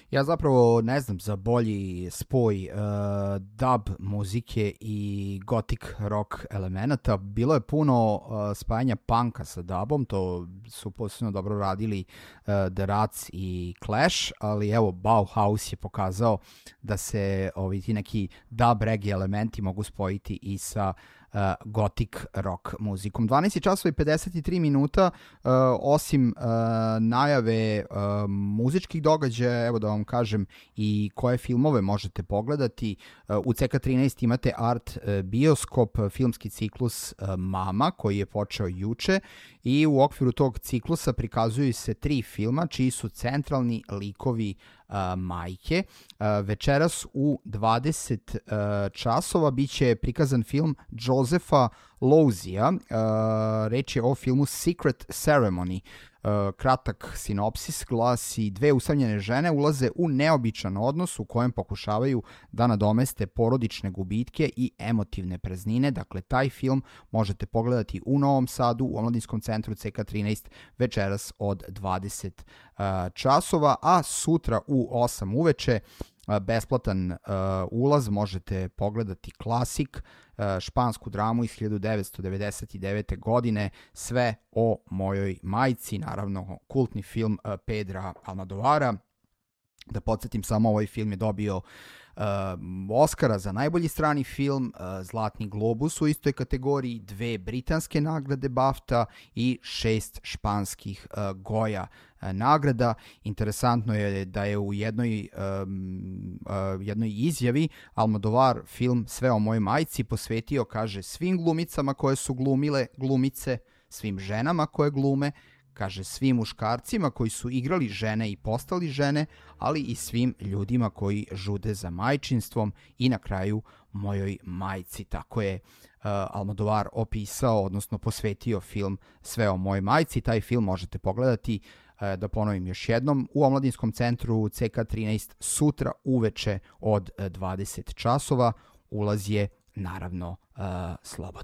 Ja zapravo ne znam za bolji spoj dub muzike i gothic rock elemenata. Bilo je puno spajanja punka sa dubom, to su posebno dobro radili The Rats i Clash, ali evo Bauhaus je pokazao da se ti neki dub reggae elementi mogu spojiti i sa gothic rock muzikom. 12 časova i 53 minuta, osim najave muzičkih događaja, evo da vam kažem i koje filmove možete pogledati. U CK13 imate Art Bioskop, filmski ciklus Mama, koji je počeo juče, i u okviru tog ciklusa prikazuju se 3 filma čiji su centralni likovi majke. Večeras u 20 časova biće prikazan film Josefa Loseyja. Reč je o filmu Secret Ceremony. Kratak sinopsis glasi: dve usamljene žene ulaze u neobičan odnos u kojem pokušavaju da nadomeste porodične gubitke i emotivne praznine. Dakle, taj film možete pogledati u Novom Sadu u Omladinskom centru CK13 večeras od 20 časova, a sutra u 8 uveče besplatan ulaz, možete pogledati Klasik, špansku dramu iz 1999. godine, Sve o mojoj majci, naravno kultni film Pedra Almodovara. Da podsjetim samo, ovaj film je dobio Oscara za najbolji strani film, Zlatni globus u istoj kategoriji, 2 britanske nagrade BAFTA i 6 španskih Goya nagrada. Interesantno je da je u jednoj izjavi Almodovar film Sve o mojoj majci posvetio, kaže, svim glumicama koje su glumile glumice, svim ženama koje glume, kaže, svim muškarcima koji su igrali žene i postali žene, ali i svim ljudima koji žude za majčinstvom i na kraju mojoj majci. Tako je Almodovar opisao, odnosno posvetio film Sve o mojoj majci. Taj film možete pogledati, da ponovim još jednom, u Omladinskom centru CK13 sutra uveče od 20 časova. Ulaz je naravno slobodan.